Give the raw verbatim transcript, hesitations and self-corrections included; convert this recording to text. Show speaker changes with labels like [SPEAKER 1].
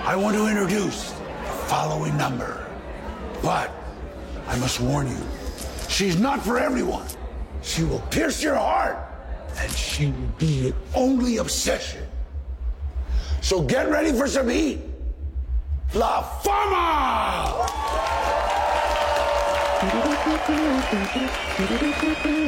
[SPEAKER 1] I want to introduce the following number. But I must warn you, she's not for everyone. She will pierce your heart, and she will be your only obsession. So get ready for some heat. La Fama!